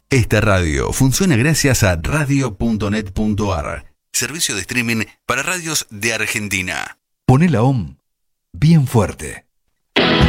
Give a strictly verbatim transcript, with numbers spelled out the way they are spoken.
Esta radio funciona gracias a radio punto net punto ar, servicio de streaming para radios de Argentina. Poné la O M bien fuerte.